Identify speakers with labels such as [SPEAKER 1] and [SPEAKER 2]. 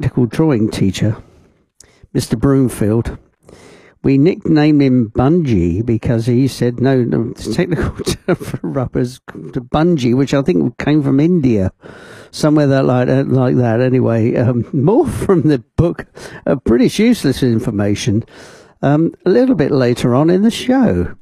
[SPEAKER 1] practical drawing teacher, Mr. Broomfield. We nicknamed him Bungee because he said, no, it's technical term for rubbers, bungee, which I think came from India, somewhere like that. Anyway, more from the book, British Useless Information, a little bit later on in the show.